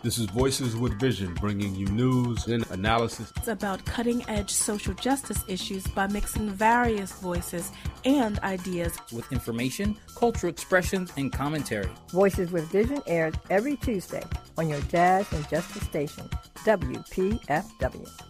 This is Voices with Vision, bringing you news and analysis. It's about cutting-edge social justice issues by mixing various voices and ideas with information, cultural expressions, and commentary. Voices with Vision airs every Tuesday on your Jazz and Justice station, WPFW.